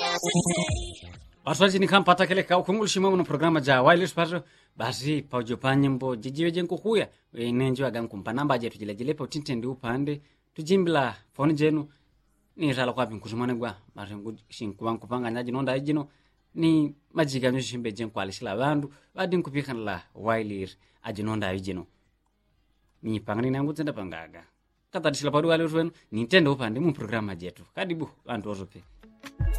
Aswaji ni kama pata kile kau kungul shima no programa ja wireless paso basi paujo panyembo jijiwe jenko kuya nenjo agam kumpa namba je tujile pa tintende upande tujimbla phone jenu ni rala kwa binkuzumane gwa marengu shinkuban kupanga nyaji nonda ajino ni majiga nyo shimbe jenko alisila bandu badi nkupika la wireless ajinonda ajino ni pangani nangu tenda pangaga kata disila padu wale ni tende upande mu programa jetu kadibu bantu ozope